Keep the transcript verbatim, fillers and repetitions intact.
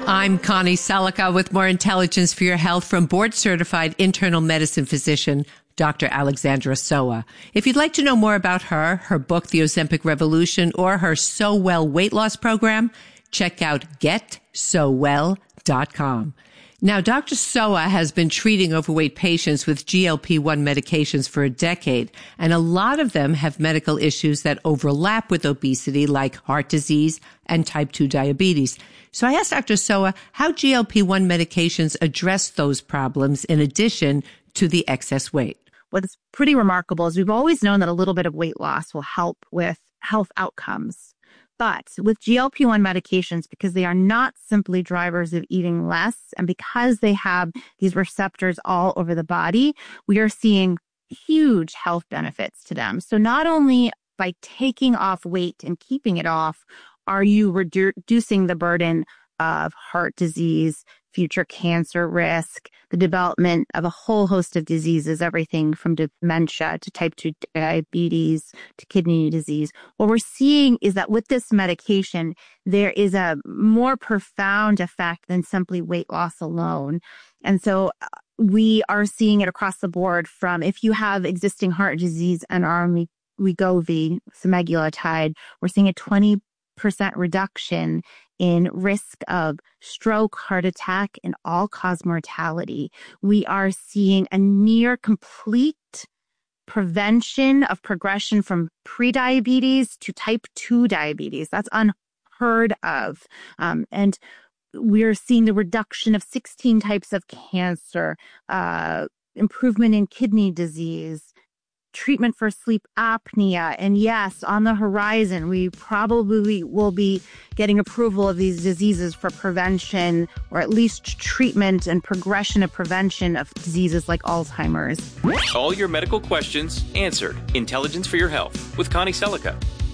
I'm Connie Selica with more intelligence for your health from board-certified internal medicine physician, Doctor Alexandra Soa. If you'd like to know more about her, her book, The Ozempic Revolution, or her So Well weight loss program, check out get so well dot com. Now, Doctor Soa has been treating overweight patients with G L P one medications for a decade, and a lot of them have medical issues that overlap with obesity, like heart disease and type two diabetes. So I asked Doctor Soa how G L P one medications address those problems in addition to the excess weight. What's pretty remarkable is we've always known that a little bit of weight loss will help with health outcomes. But with G L P one medications, because they are not simply drivers of eating less, and because they have these receptors all over the body, we are seeing huge health benefits to them. So not only by taking off weight and keeping it off, are you redu- reducing the burden of heart disease, future cancer risk, the development of a whole host of diseases, everything from dementia to type two diabetes to kidney disease. What we're seeing is that with this medication, there is a more profound effect than simply weight loss alone. And so we are seeing it across the board from if you have existing heart disease and are on Wegovy, semaglutide, we're seeing a twenty percent reduction in risk of stroke, heart attack, and all-cause mortality. We are seeing a near complete prevention of progression from prediabetes to type two diabetes. That's unheard of. Um, and we're seeing the reduction of sixteen types of cancer, uh, improvement in kidney disease, treatment for sleep apnea. And yes, on the horizon, we probably will be getting approval of these diseases for prevention, or at least treatment and progression of prevention of diseases like Alzheimer's. All your medical questions answered. Intelligence for your health with Connie Selica.